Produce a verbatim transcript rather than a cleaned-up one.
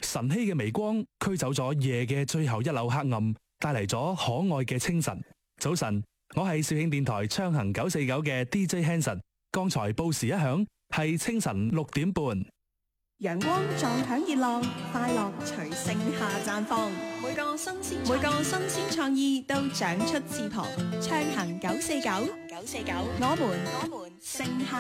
晨曦嘅微光驅走咗夜嘅最後一縷黑暗，帶嚟咗可愛嘅清晨。早晨，我係肇慶電台暢行九四九嘅 D J Hanson。剛才報時一響，係清晨六點半。 陽光撞響熱浪，快樂隨盛夏綻放。每個新鮮每個新鮮創意都長出翅膀，暢行九四九，九四九，我們我們盛夏。